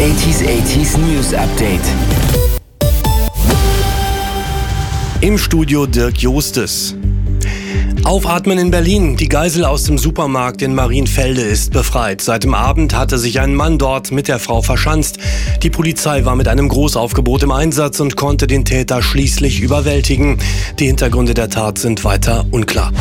80s News Update. Im Studio Dirk Jostes. Aufatmen in Berlin. Die Geisel aus dem Supermarkt in Marienfelde ist befreit. Seit dem Abend hatte sich ein Mann dort mit der Frau verschanzt. Die Polizei war mit einem Großaufgebot im Einsatz und konnte den Täter schließlich überwältigen. Die Hintergründe der Tat sind weiter unklar.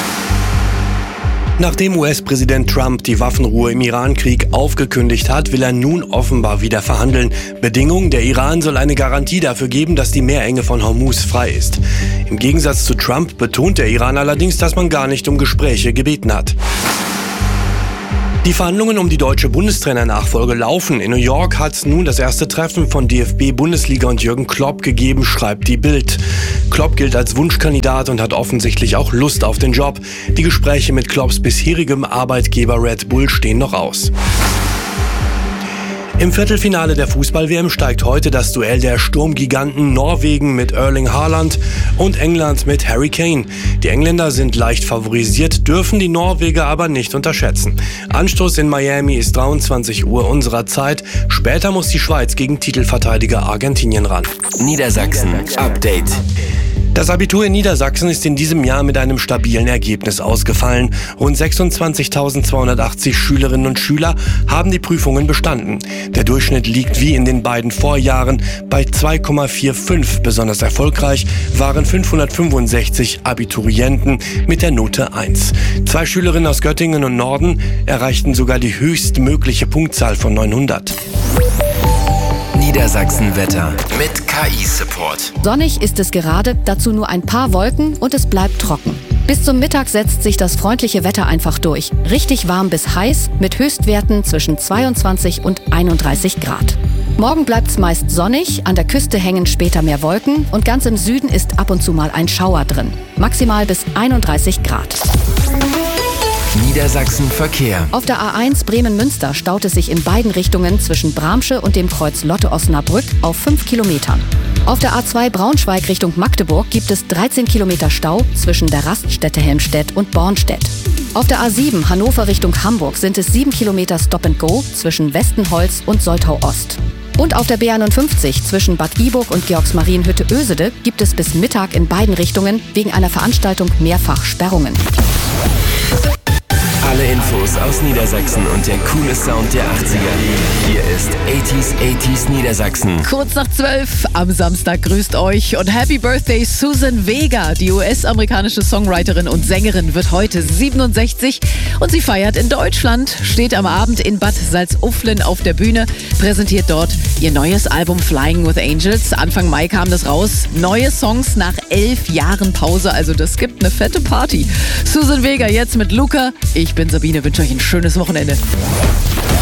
Nachdem US-Präsident Trump die Waffenruhe im Iran-Krieg aufgekündigt hat, will er nun offenbar wieder verhandeln. Bedingung: der Iran soll eine Garantie dafür geben, dass die Meerenge von Hormuz frei ist. Im Gegensatz zu Trump betont der Iran allerdings, dass man gar nicht um Gespräche gebeten hat. Die Verhandlungen um die deutsche Bundestrainernachfolge laufen. In New York hat es nun das erste Treffen von DFB, Bundesliga und Jürgen Klopp gegeben, schreibt die Bild. Klopp gilt als Wunschkandidat und hat offensichtlich auch Lust auf den Job. Die Gespräche mit Klopps bisherigem Arbeitgeber Red Bull stehen noch aus. Im Viertelfinale der Fußball-WM steigt heute das Duell der Sturmgiganten Norwegen mit Erling Haaland und England mit Harry Kane. Die Engländer sind leicht favorisiert, dürfen die Norweger aber nicht unterschätzen. Anstoß in Miami ist 23 Uhr unserer Zeit. Später muss die Schweiz gegen Titelverteidiger Argentinien ran. Niedersachsen Update. Das Abitur in Niedersachsen ist in diesem Jahr mit einem stabilen Ergebnis ausgefallen. Rund 26.280 Schülerinnen und Schüler haben die Prüfungen bestanden. Der Durchschnitt liegt wie in den beiden Vorjahren bei 2,45. Besonders erfolgreich waren 565 Abiturienten mit der Note 1. 2 Schülerinnen aus Göttingen und Norden erreichten sogar die höchstmögliche Punktzahl von 900. Niedersachsen-Wetter mit KI-Support. Sonnig ist es gerade, dazu nur ein paar Wolken und es bleibt trocken. Bis zum Mittag setzt sich das freundliche Wetter einfach durch. Richtig warm bis heiß mit Höchstwerten zwischen 22 und 31 Grad. Morgen bleibt es meist sonnig, an der Küste hängen später mehr Wolken und ganz im Süden ist ab und zu mal ein Schauer drin. Maximal bis 31 Grad. Niedersachsen Verkehr. Auf der A1 Bremen-Münster staut es sich in beiden Richtungen zwischen Bramsche und dem Kreuz Lotte-Osnabrück auf 5 Kilometern. Auf der A2 Braunschweig Richtung Magdeburg gibt es 13 Kilometer Stau zwischen der Raststätte Helmstedt und Bornstedt. Auf der A7 Hannover Richtung Hamburg sind es 7 Kilometer Stop-and-Go zwischen Westenholz und Soltau-Ost. Und auf der B51 zwischen Bad Iburg und Georgsmarienhütte-Ösede gibt es bis Mittag in beiden Richtungen wegen einer Veranstaltung mehrfach Sperrungen. Alle Infos aus Niedersachsen und der coole Sound der 80er. Hier ist 80s Niedersachsen. Kurz nach 12 am Samstag grüßt euch und Happy Birthday Susan Vega. Die US-amerikanische Songwriterin und Sängerin wird heute 67 und sie feiert in Deutschland, steht am Abend in Bad Salzuflen auf der Bühne, präsentiert dort ihr neues Album Flying with Angels. Anfang Mai kam das raus. Neue Songs nach 11 Jahren Pause, also das gibt eine fette Party. Susan Vega jetzt mit Luca. Ich bin Sabine, wünsche euch ein schönes Wochenende.